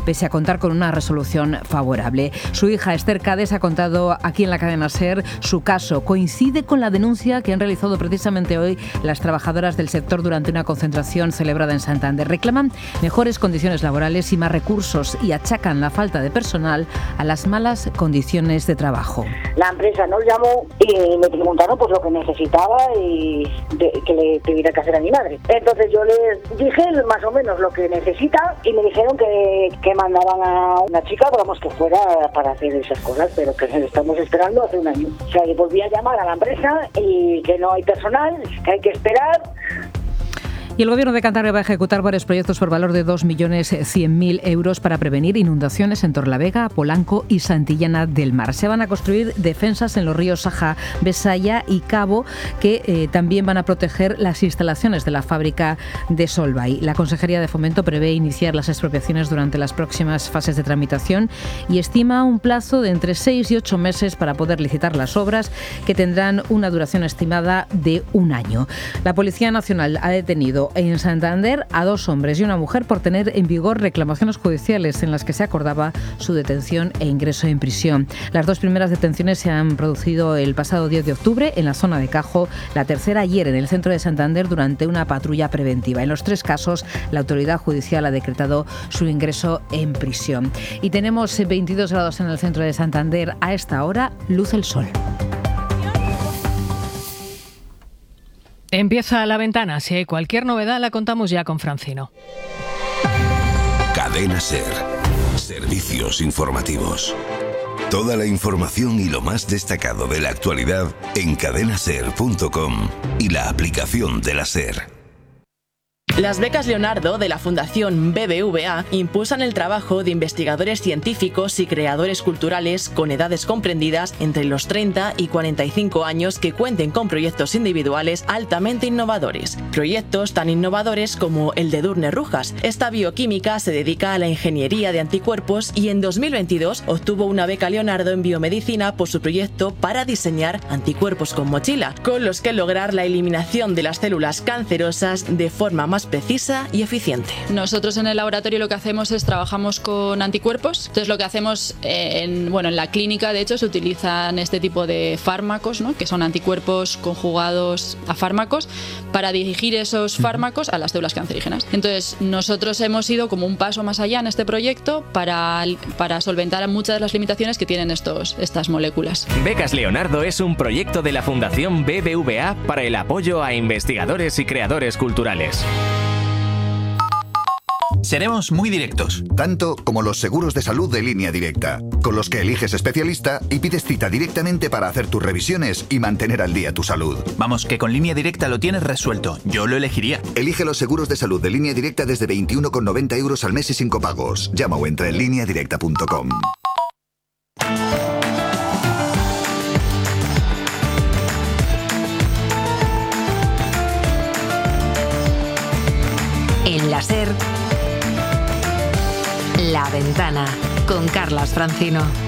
pese a contar con una resolución favorable. Su hija Esther Cades ha contado aquí en la cadena SER su caso. Coincide con la denuncia que han realizado precisamente hoy las trabajadoras del sector durante una concentración celebrada en Santander. Reclaman mejores condiciones laborales y más recursos y achacan la falta de personal a las malas condiciones de trabajo. La empresa nos llamó y me preguntaron pues lo que necesitaba y que le tuviera que hacer a mi madre. Entonces yo les dije más o menos lo que necesita y me dijeron que mandaban a una chica, vamos, que fuera para hacer esas cosas, pero que estamos esperando hace un año. O sea, que volví a llamar a la empresa y que no hay personal, que hay que esperar. Y el Gobierno de Cantabria va a ejecutar varios proyectos por valor de 2.100.000 euros para prevenir inundaciones en Torlavega, Polanco y Santillana del Mar. Se van a construir defensas en los ríos Saja, Besaya y Cabo, que también van a proteger las instalaciones de la fábrica de Solvay. La Consejería de Fomento prevé iniciar las expropiaciones durante las próximas fases de tramitación y estima un plazo de entre 6 y 8 meses para poder licitar las obras, que tendrán una duración estimada de un año. La Policía Nacional ha detenido en Santander a 2 hombres y una mujer por tener en vigor reclamaciones judiciales en las que se acordaba su detención e ingreso en prisión. Las 2 primeras detenciones se han producido el pasado 10 de octubre en la zona de Cajo, la tercera ayer en el centro de Santander durante una patrulla preventiva. En los 3 casos, la autoridad judicial ha decretado su ingreso en prisión. Y tenemos 22 grados en el centro de Santander. A esta hora, luce el sol. Empieza La Ventana. Si hay cualquier novedad, la contamos ya con Francino. Cadena SER. Servicios informativos. Toda la información y lo más destacado de la actualidad en cadenaser.com y la aplicación de la SER. Las becas Leonardo de la Fundación BBVA impulsan el trabajo de investigadores científicos y creadores culturales con edades comprendidas entre los 30 y 45 años que cuenten con proyectos individuales altamente innovadores. Proyectos tan innovadores como el de Edurne Rujas. Esta bioquímica se dedica a la ingeniería de anticuerpos y en 2022 obtuvo una beca Leonardo en biomedicina por su proyecto para diseñar anticuerpos con mochila, con los que lograr la eliminación de las células cancerosas de forma más precisa y eficiente. Nosotros en el laboratorio lo que hacemos es trabajamos con anticuerpos. Entonces lo que hacemos en la clínica, de hecho, se utilizan este tipo de fármacos, ¿no? Que son anticuerpos conjugados a fármacos para dirigir esos fármacos a las células cancerígenas. Entonces nosotros hemos ido como un paso más allá en este proyecto para solventar muchas de las limitaciones que tienen estas moléculas. Becas Leonardo es un proyecto de la Fundación BBVA para el apoyo a investigadores y creadores culturales. Seremos muy directos. Tanto como los seguros de salud de Línea Directa, con los que eliges especialista y pides cita directamente para hacer tus revisiones y mantener al día tu salud. Vamos, que con Línea Directa lo tienes resuelto. Yo lo elegiría. Elige los seguros de salud de Línea Directa desde 21,90 € al mes y sin copagos. Llama o entra en lineadirecta.com. En la SER, La Ventana, con Carlas Francino.